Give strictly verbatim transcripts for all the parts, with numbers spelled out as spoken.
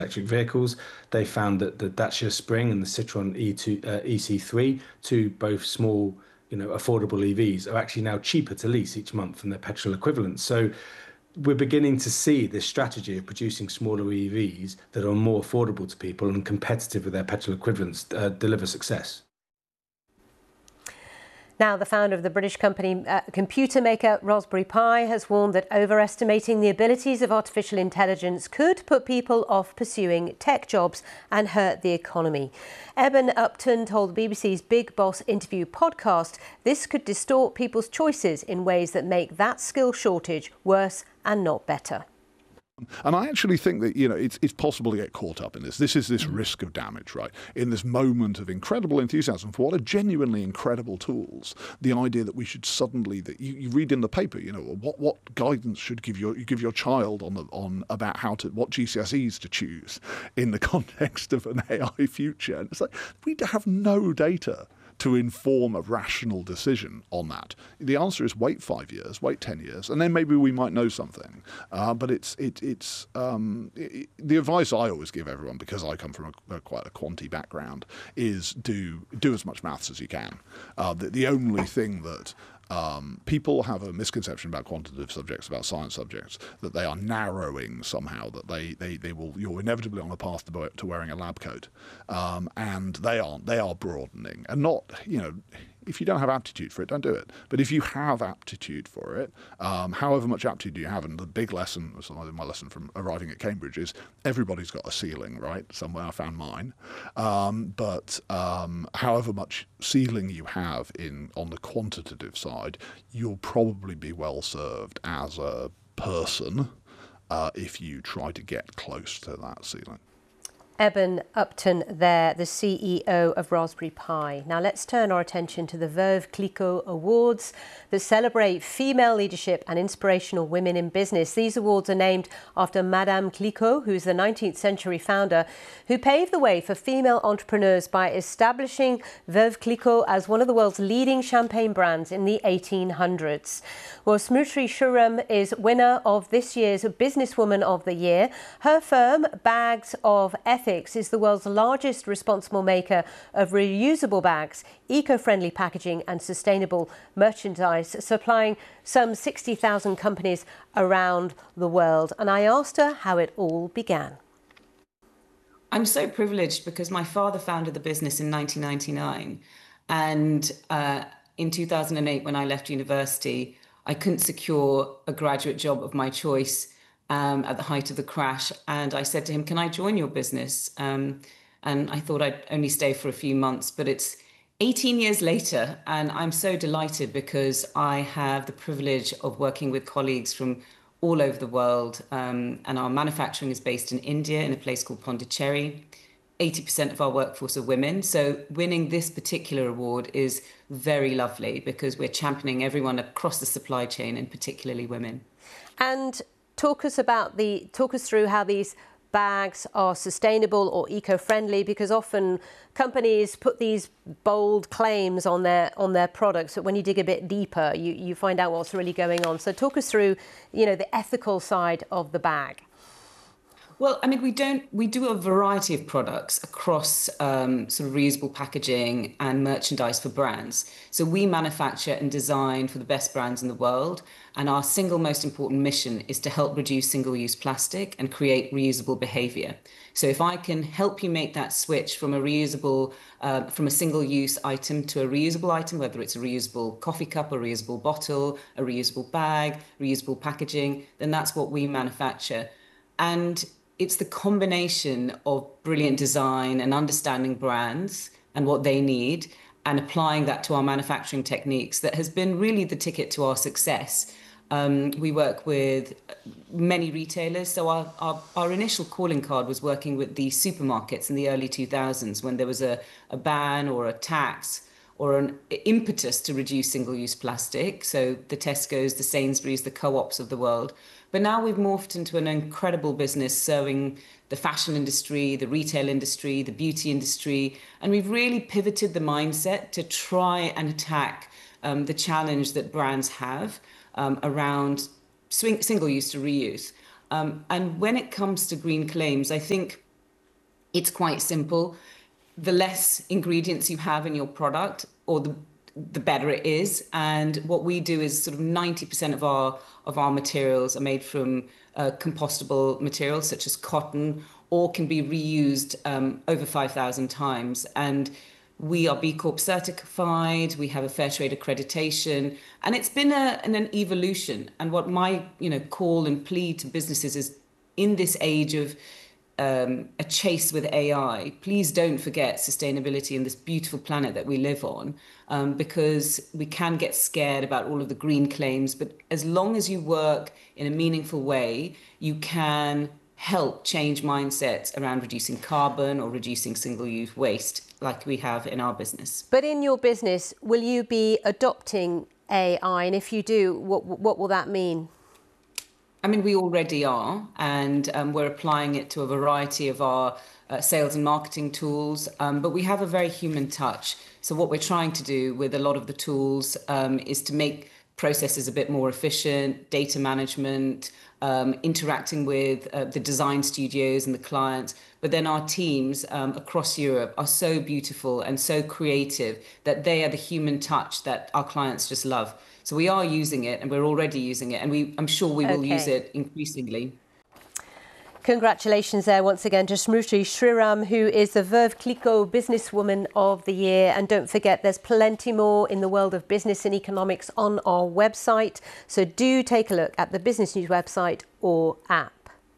electric vehicles. They found that the Dacia Spring and the Citroen E two, uh, E C three, two both small, you know, affordable E Vs, are actually now cheaper to lease each month than their petrol equivalents. So we're beginning to see this strategy of producing smaller E Vs that are more affordable to people and competitive with their petrol equivalents uh, deliver success. Now, the founder of the British company uh, computer maker Raspberry Pi has warned that overestimating the abilities of artificial intelligence could put people off pursuing tech jobs and hurt the economy. Eben Upton told the B B C's Big Boss Interview podcast this could distort people's choices in ways that make that skill shortage worse and not better. And I actually think that, you know, it's, it's possible to get caught up in this. This is this risk of damage, right? In this moment of incredible enthusiasm for what are genuinely incredible tools, the idea that we should suddenly, that you, you read in the paper, you know, what, what guidance should give your you give your child on the, on about how to, what G C S Es to choose in the context of an A I future. And it's like, we have no data to inform a rational decision on that. The answer is wait five years, wait ten years, and then maybe we might know something. Uh, but it's it, it's um, it, the advice I always give everyone, because I come from a, a quite a quantity background, is do do as much maths as you can. Uh, the, the only thing that Um, people have a misconception about quantitative subjects, about science subjects, that they are narrowing somehow, that they, they, they will, you're inevitably on a path to, to wearing a lab coat. Um, and they aren't, they are broadening. And not, you know, if you don't have aptitude for it, don't do it. But if you have aptitude for it, um, however much aptitude you have, and the big lesson, my lesson from arriving at Cambridge is everybody's got a ceiling, right? Somewhere I found mine. Um, but um, however much ceiling you have in on the quantitative side, you'll probably be well served as a person uh, if you try to get close to that ceiling. Eben Upton there, the C E O of Raspberry Pi. Now let's turn our attention to the Veuve Clicquot Awards that celebrate female leadership and inspirational women in business. These awards are named after Madame Clicquot, who's the nineteenth century founder, who paved the way for female entrepreneurs by establishing Veuve Clicquot as one of the world's leading champagne brands in the eighteen hundreds. Well, Smriti Shuram is winner of this year's Businesswoman of the Year. Her firm, Bags of Ethics, is the world's largest responsible maker of reusable bags, eco-friendly packaging and sustainable merchandise, supplying some sixty thousand companies around the world. And I asked her how it all began. I'm so privileged because my father founded the business in nineteen ninety-nine. And uh, in two thousand eight, when I left university, I couldn't secure a graduate job of my choice Um, at the height of the crash. And I said to him, can I join your business? Um, and I thought I'd only stay for a few months, but it's eighteen years later. And I'm so delighted because I have the privilege of working with colleagues from all over the world. Um, and our manufacturing is based in India in a place called Pondicherry. eighty percent of our workforce are women. So winning this particular award is very lovely because we're championing everyone across the supply chain, and particularly women. And Talk us about the talk us through how these bags are sustainable or eco-friendly, because often companies put these bold claims on their on their products, but when you dig a bit deeper, you, you find out what's really going on. So talk us through, you know, the ethical side of the bag. Well, I mean, we don't we do a variety of products across um, sort of reusable packaging and merchandise for brands. So we manufacture and design for the best brands in the world. And our single most important mission is to help reduce single-use plastic and create reusable behavior. So if I can help you make that switch from a reusable, uh, from a single-use item to a reusable item, whether it's a reusable coffee cup, a reusable bottle, a reusable bag, reusable packaging, then that's what we manufacture. And it's the combination of brilliant design and understanding brands and what they need and applying that to our manufacturing techniques that has been really the ticket to our success. Um, we work with many retailers. So our, our, our initial calling card was working with the supermarkets in the early two thousands when there was a, a ban or a tax or an impetus to reduce single-use plastic. So the Tesco's, the Sainsbury's, the Co-ops of the world. But now we've morphed into an incredible business serving the fashion industry, the retail industry, the beauty industry. And we've really pivoted the mindset to try and attack um, the challenge that brands have um, around swing, single-use to reuse. Um, and when it comes to green claims, I think It's quite simple. The less ingredients you have in your product, or the the better it is. And what we do is sort of ninety percent of our of our materials are made from uh, compostable materials such as cotton, or can be reused um, over five thousand times. And we are B Corp certified, we have a fair trade accreditation, and it's been a, an, an evolution. And what my you know call and plea to businesses is, in this age of Um, a chase with A I, please don't forget sustainability and this beautiful planet that we live on, um, because we can get scared about all of the green claims. But as long as you work in a meaningful way, you can help change mindsets around reducing carbon or reducing single-use waste, like we have in our business. But in your business, will you be adopting A I? And if you do, what, what will that mean? I mean, we already are, and um, we're applying it to a variety of our uh, sales and marketing tools, um, but we have a very human touch. So what we're trying to do with a lot of the tools um, is to make processes a bit more efficient, data management, um, interacting with uh, the design studios and the clients. But then our teams um, across Europe are so beautiful and so creative that they are the human touch that our clients just love. So we are using it, and we're already using it, and we, I'm sure we will okay. use it increasingly. Congratulations there once again to Smruti Sriram, who is the Veuve Clicquot Businesswoman of the Year. And don't forget, there's plenty more in the world of business and economics on our website. So do take a look at the Business News website or app.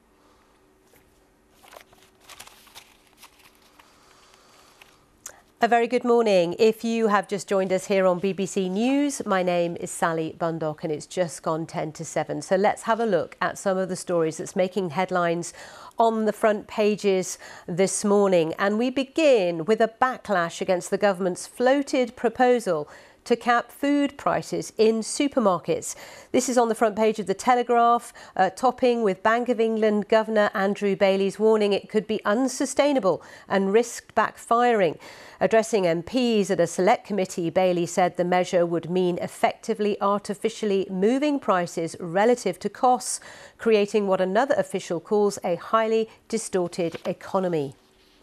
A very good morning. If you have just joined us here on B B C News, my name is Sally Bundock and it's just gone ten to seven. So let's have a look at some of the stories that's making headlines on the front pages this morning. And we begin with a backlash against the government's floated proposal to cap food prices in supermarkets. This is on the front page of The Telegraph, uh, topping with Bank of England Governor Andrew Bailey's warning it could be unsustainable and risked backfiring. Addressing M Ps at a select committee, Bailey said the measure would mean effectively artificially moving prices relative to costs, creating what another official calls a highly distorted economy.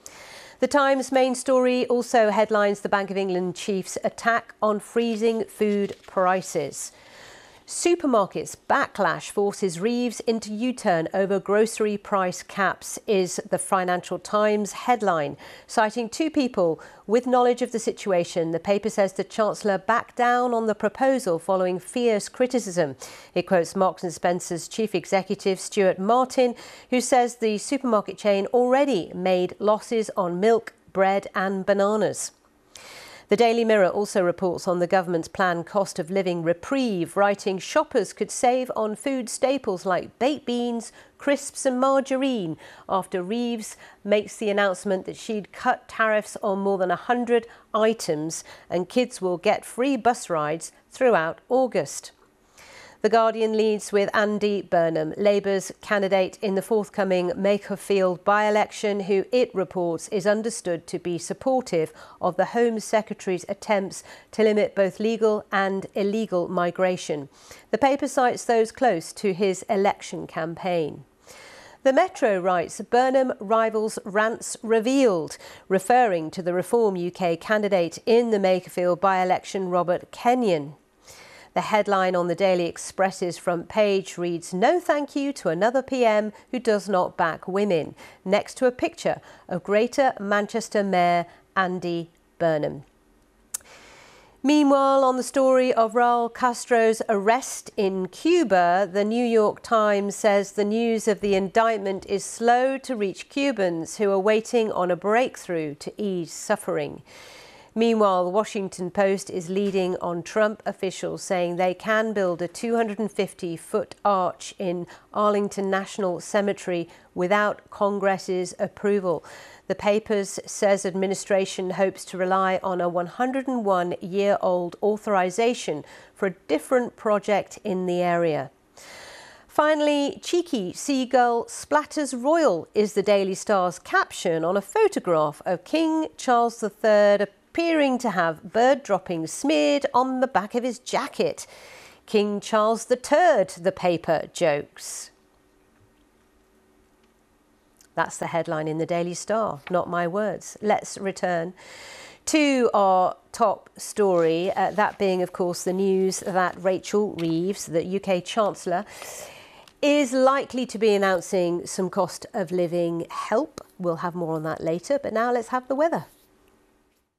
The Times main story also headlines the Bank of England chief's attack on freezing food prices. Supermarkets backlash forces Reeves into U-turn over grocery price caps is the Financial Times headline. Citing two people with knowledge of the situation, the paper says the Chancellor backed down on the proposal following fierce criticism. It quotes Marks and Spencer's chief executive Stuart Martin, who says the supermarket chain already made losses on milk, bread and bananas. The Daily Mirror also reports on the government's planned cost of living reprieve, writing shoppers could save on food staples like baked beans, crisps and margarine after Reeves makes the announcement that she'd cut tariffs on more than one hundred items and kids will get free bus rides throughout August. The Guardian leads with Andy Burnham, Labour's candidate in the forthcoming Makerfield by-election, who it reports is understood to be supportive of the Home Secretary's attempts to limit both legal and illegal migration. The paper cites those close to his election campaign. The Metro writes, Burnham rivals rants revealed, referring to the Reform U K candidate in the Makerfield by-election, Robert Kenyon. The headline on the Daily Express's front page reads, no thank you to another P M who does not back women, next to a picture of Greater Manchester Mayor Andy Burnham. Meanwhile, on the story of Raul Castro's arrest in Cuba, the New York Times says the news of the indictment is slow to reach Cubans who are waiting on a breakthrough to ease suffering. Meanwhile, the Washington Post is leading on Trump officials saying they can build a two hundred fifty foot arch in Arlington National Cemetery without Congress's approval. The paper says administration hopes to rely on a one hundred one year old authorization for a different project in the area. Finally, cheeky seagull splatters royal is the Daily Star's caption on a photograph of King Charles the Third appearing to have bird droppings smeared on the back of his jacket. King Charles the Turd, the paper jokes. That's the headline in the Daily Star, not my words. Let's return to our top story, uh, that being, of course, the news that Rachel Reeves, the U K Chancellor, is likely to be announcing some cost of living help. We'll have more on that later, but now let's have the weather.